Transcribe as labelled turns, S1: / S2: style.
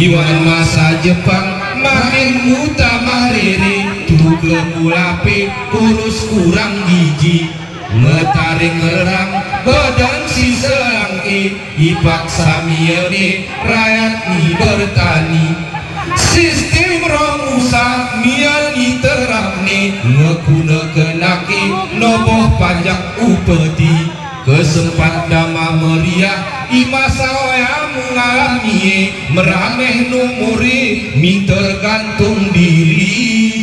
S1: Iwan masa Jepang makin mutamariri tuke mulape kurus kurang gigi ngetaring ngerang badan si selangke ipaksa miene rakyat ni bertani sistem romusa mian iterapne ngekuna kenaki noboh pajak upeti kesempat dama meriah imasa yang mengalami merameh numuri mi tergantung diri